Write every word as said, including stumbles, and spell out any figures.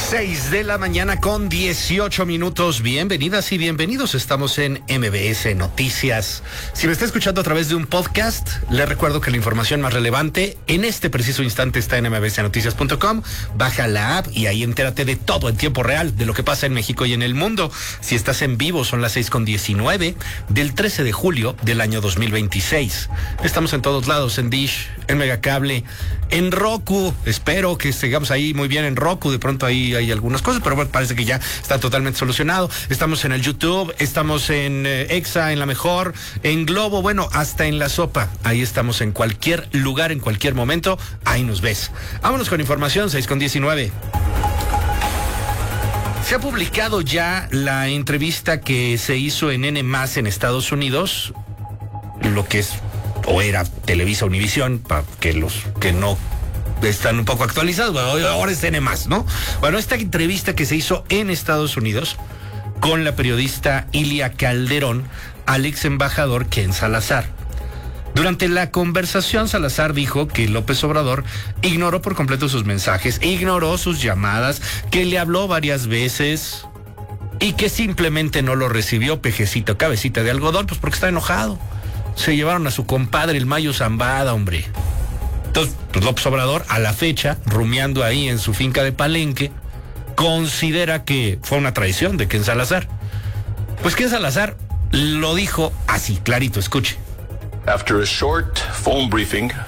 seis de la mañana con dieciocho minutos. Bienvenidas y bienvenidos. Estamos en M B S Noticias. Si me está escuchando a través de un podcast, le recuerdo que la información más relevante en este preciso instante está en m b s noticias punto com. Baja la app y ahí entérate de todo en tiempo real, de lo que pasa en México y en el mundo. Si estás en vivo, son las seis con diecinueve del trece de julio del año dos mil veintiséis. Estamos en todos lados, en Dish, en Megacable, en Roku. Espero que sigamos ahí muy bien en Roku. De pronto ahí hay algunas cosas, pero bueno, parece que ya está totalmente solucionado. Estamos en el YouTube, estamos en eh, Exa, en La Mejor, en Globo, bueno, hasta en La Sopa. Ahí estamos en cualquier lugar, en cualquier momento. Ahí nos ves. Vámonos con información, seis con diecinueve. Se ha publicado ya la entrevista que se hizo en N más en Estados Unidos, lo que es o era Televisa Univisión, para que los que no están un poco actualizados, bueno, ahora es N más, ¿no? Bueno, esta entrevista que se hizo en Estados Unidos con la periodista Ilia Calderón al ex embajador Ken Salazar. Durante la conversación, Salazar dijo que López Obrador ignoró por completo sus mensajes, ignoró sus llamadas, que le habló varias veces y que simplemente no lo recibió, pejecito, cabecita de algodón, pues porque está enojado. Se llevaron a su compadre el Mayo Zambada, hombre. Entonces, pues López Obrador, a la fecha, rumiando ahí en su finca de Palenque, considera que fue una traición de Ken Salazar. Pues Ken Salazar lo dijo así, clarito, escuche. After a short phone briefing